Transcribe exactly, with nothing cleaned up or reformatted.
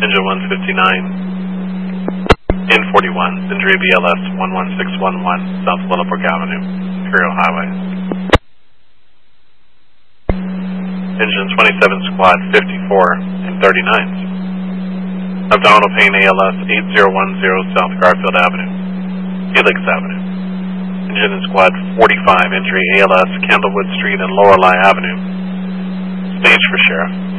Engine one fifty-nine, N forty-one, injury B L S one one six one one, South Willowbrook Avenue, Imperial Highway. Engine twenty-seven Squad fifty-four and thirty-nine. Abdominal pain A L S eight zero one zero South Garfield Avenue, Helix Avenue. Engine in Squad forty-five, injury A L S Candlewood Street and Lorelei Avenue. Stage for Sheriff.